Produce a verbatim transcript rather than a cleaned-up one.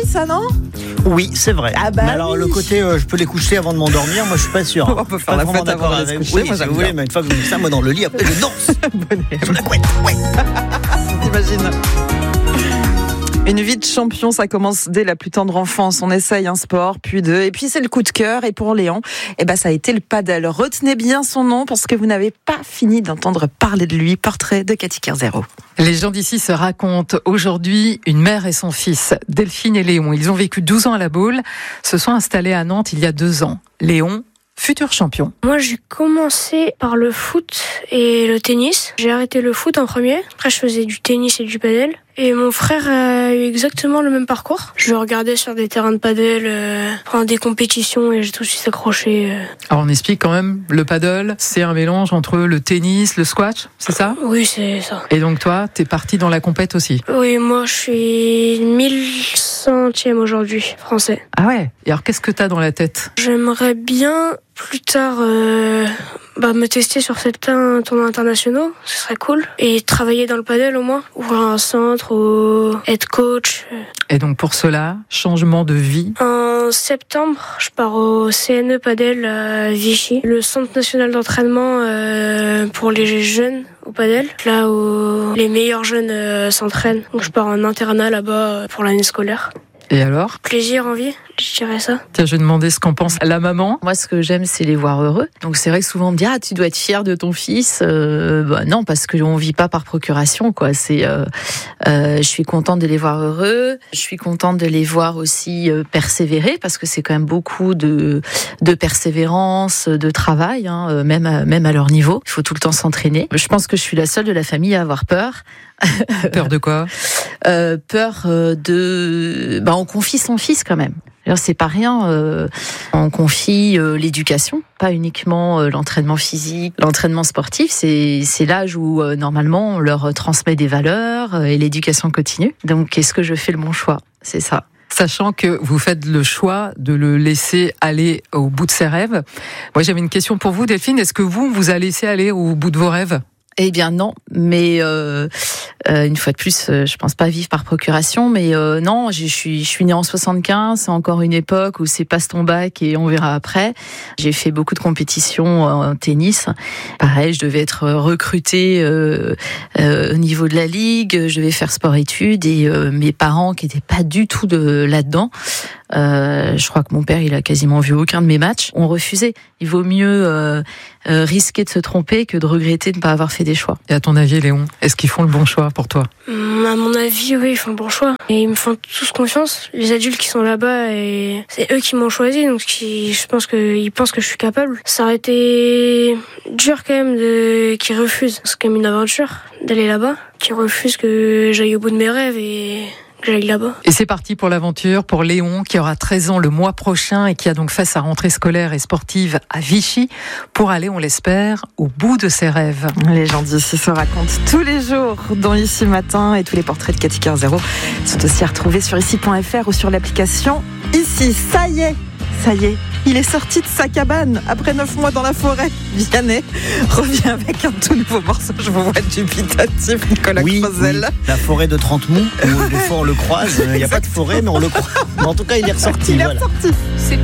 ça, non ? Oui, c'est vrai. Ah bah mais alors, oui. le côté, euh, je peux les coucher avant de m'endormir, moi, je suis pas sûr. On peut faire la fête avant d'aller se coucher, Oui, moi, si j'aime vous bien. voulez, mais une fois que vous faites ça, moi, dans le lit, après, je danse. Sous la couette, ouais. T'imagines ? Une vie de champion, ça commence dès la plus tendre enfance. On essaye un sport, puis deux, et puis c'est le coup de cœur. Et pour Léon, eh ben, ça a été le paddle. Retenez bien son nom parce que vous n'avez pas fini d'entendre parler de lui. Portrait de Cathy Kerzero. Les gens d'ici se racontent. Aujourd'hui, une mère et son fils, Delphine et Léon, ils ont vécu douze ans à la Baule, se sont installés à Nantes il y a deux ans. Léon, futur champion. Moi, j'ai commencé par le foot et le tennis. J'ai arrêté le foot en premier. Après, je faisais du tennis et du paddle. Et mon frère a eu exactement le même parcours. Je le regardais sur des terrains de paddle, euh, pendant des compétitions et j'ai tout de suite accroché. Euh. Alors on explique quand même, le paddle, c'est un mélange entre le tennis, le squash, c'est ça ? Oui, c'est ça. Et donc toi, t'es parti dans la compète aussi ? Oui, moi, je suis mille centième aujourd'hui, français. Ah ouais ? Et alors qu'est-ce que t'as dans la tête ? J'aimerais bien plus tard euh, bah, me tester sur certains tournois internationaux, ce serait cool. Et travailler dans le paddle au moins, ouvrir un centre ou être coach. Et donc pour cela, changement de vie. En septembre, je pars au C N E Padel à Vichy, le centre national d'entraînement euh, pour les jeunes au padel, là où les meilleurs jeunes euh, s'entraînent. Donc je pars en internat là-bas pour l'année scolaire. Et alors ? Plaisir, envie, je dirais ça. Tiens, je vais demander ce qu'en pense la maman. Moi, ce que j'aime, c'est les voir heureux. Donc, c'est vrai que souvent on me dit, ah, tu dois être fier de ton fils. Euh, bah, non, parce qu'on vit pas par procuration, quoi. C'est, euh, euh, je suis contente de les voir heureux. Je suis contente de les voir aussi euh, persévérer, parce que c'est quand même beaucoup de, de persévérance, de travail, hein, même, à, même à leur niveau. Il faut tout le temps s'entraîner. Je pense que je suis la seule de la famille à avoir peur. Peur de quoi ? euh, Peur de... Bah, on confie son fils quand même. Alors, c'est pas rien, euh, on confie euh, l'éducation, pas uniquement euh, l'entraînement physique, l'entraînement sportif, c'est, c'est l'âge où euh, normalement on leur transmet des valeurs euh, et l'éducation continue. Donc est-ce que je fais le bon choix ? C'est ça. Sachant que vous faites le choix de le laisser aller au bout de ses rêves. Moi j'avais une question pour vous Delphine, est-ce que vous, vous a laissé aller au bout de vos rêves ? Eh bien non, mais euh, euh, une fois de plus, euh, je pense pas vivre par procuration, mais euh, non, je suis je suis née en soixante-quinze, c'est encore une époque où c'est passe ton bac et on verra après. J'ai fait beaucoup de compétitions en tennis. Pareil, je devais être recrutée euh, euh, au niveau de la ligue, je devais faire sport-études et euh, mes parents qui étaient pas du tout de là-dedans. Euh, je crois que mon père, il a quasiment vu aucun de mes matchs. On refusait. Il vaut mieux euh, euh, risquer de se tromper que de regretter de ne pas avoir fait des choix. Et à ton avis, Léon, est-ce qu'ils font le bon choix pour toi ? Hum, À mon avis, oui, ils font le bon choix. Et ils me font tous confiance. Les adultes qui sont là-bas, et c'est eux qui m'ont choisi, donc qui, je pense qu'ils pensent que je suis capable. Ça aurait été dur quand même de qu'ils refusent. C'est quand même une aventure d'aller là-bas. Qu'ils refusent que j'aille au bout de mes rêves et que j'aille là-bas. Et c'est parti pour l'aventure, pour Léon, qui aura treize ans le mois prochain et qui a donc fait sa rentrée scolaire et sportive à Vichy, pour aller, on l'espère, au bout de ses rêves. Les gens d'ici se racontent tous les jours dans Ici Matin, et tous les portraits de Cathy Kerzero sont aussi à retrouver sur ici point f r ou sur l'application Ici. Ça y est, ça y est, il est sorti de sa cabane après neuf mois dans la forêt. Vianney revient avec un tout nouveau morceau. Je vous vois dubitatif, Nicolas Oui, Croisel. oui, la forêt de Trente-Mont, où des fois on le croise, il n'y a pas de forêt, mais on le croise. Mais en tout cas, il est ressorti. Il est voilà. ressorti.